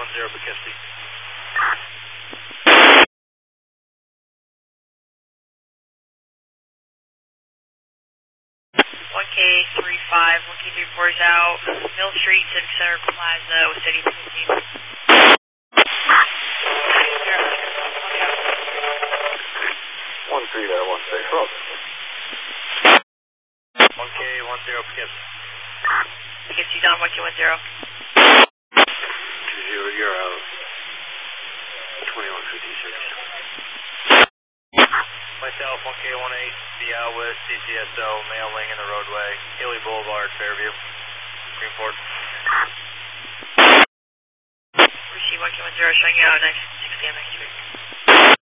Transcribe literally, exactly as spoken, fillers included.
one zero Poughkeepsie. one K three five, one K three four is out. Mill Street, Civic Center Plaza, with City fifteen. one three there, one six, road. one K one zero Poughkeepsie. Poughkeepsie down, one K one zero. two zero, you're out. twenty-one fifty-six. Myself, one K one eight, be out with C C S O, male laying in the roadway, Hilly Boulevard, Fairview, Greenport. Receive one K one zero, showing you out next six K M X.